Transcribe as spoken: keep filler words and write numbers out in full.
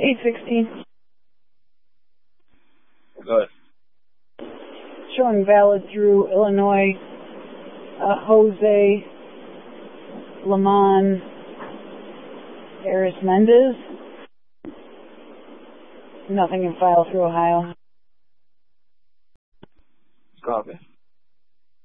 eight sixteen. Good. Showing valid through Illinois, uh, Jose Lamon Aris Mendez. Nothing in file through Ohio.